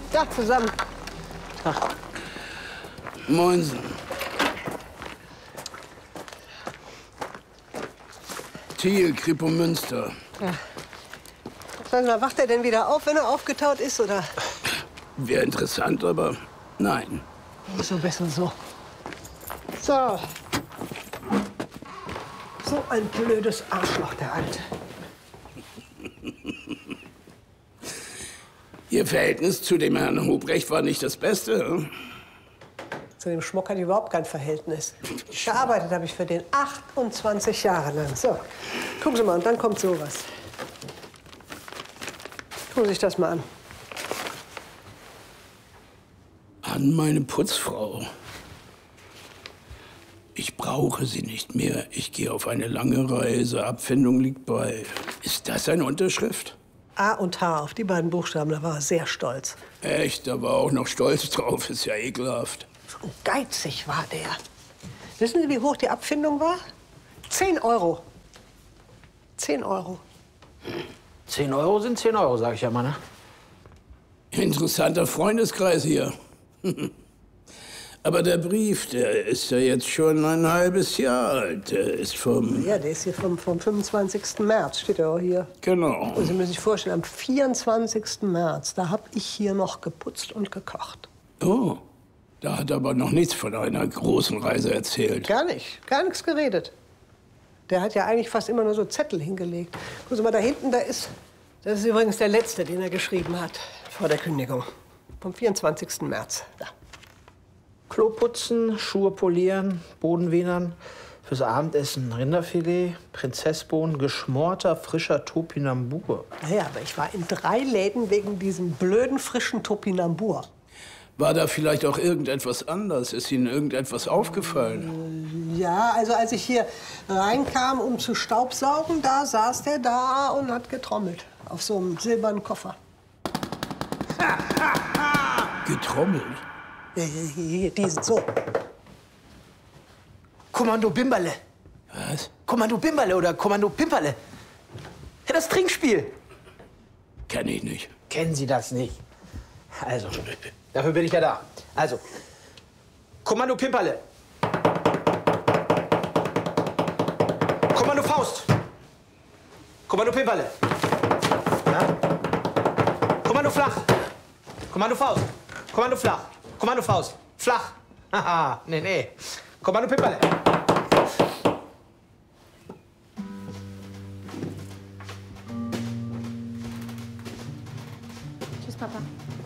Ja, zusammen. Tag. Moinsen. Thiel, Kripo Münster. Ja. Sag mal, wacht er denn wieder auf, wenn er aufgetaut ist, oder? Wäre interessant, aber nein. So besser so. So. So ein blödes Arschloch, der Alte. Ihr Verhältnis zu dem Herrn Hobrecht war nicht das Beste. Zu dem Schmuck hatte ich überhaupt kein Verhältnis. Gearbeitet habe ich für den 28 Jahre lang. So, gucken Sie mal, und dann kommt sowas. Gucken Sie sich das mal an. An meine Putzfrau. Ich brauche sie nicht mehr. Ich gehe auf eine lange Reise. Abfindung liegt bei. Ist das eine Unterschrift? A und H, auf die beiden Buchstaben, da war er sehr stolz. Echt, da war auch noch stolz drauf. Ist ja ekelhaft. Und geizig war der. Wissen Sie, wie hoch die Abfindung war? 10 Euro. 10 Euro. 10 Euro sind 10 Euro, sag ich ja mal, ne? Interessanter Freundeskreis hier. Aber der Brief, der ist ja jetzt schon ein halbes Jahr alt. Der ist vom... Ja, der ist hier vom 25. März, steht ja auch hier. Genau. Und Sie müssen sich vorstellen, am 24. März, da habe ich hier noch geputzt und gekocht. Oh, da hat er aber noch nichts von einer großen Reise erzählt. Gar nichts geredet. Der hat ja eigentlich fast immer nur so Zettel hingelegt. Gucken Sie mal, da hinten, das ist übrigens der letzte, den er geschrieben hat, vor der Kündigung. Vom 24. März, da. Klo putzen, Schuhe polieren, Boden wienern, fürs Abendessen Rinderfilet, Prinzessbohnen, geschmorter, frischer Topinambur. Naja, aber ich war in 3 Läden wegen diesem blöden, frischen Topinambur. War da vielleicht auch irgendetwas anders? Ist Ihnen irgendetwas aufgefallen? Ja, also als ich hier reinkam, um zu staubsaugen, da saß der da und hat getrommelt. Auf so einem silbernen Koffer. Getrommelt? Hier, diesen, so. Kommando Bimberle. Was? Kommando Bimberle oder Kommando Pimperle. Ja, das Trinkspiel. Kenn ich nicht. Kennen Sie das nicht? Also, dafür bin ich ja da. Also, Kommando Pimperle. Kommando Faust. Kommando Pimperle. Ja? Kommando Flach. Kommando Faust. Kommando Flach. Kommando Faust. Flach. Haha, nee. Kommando Pimperle. Tschüss, Papa.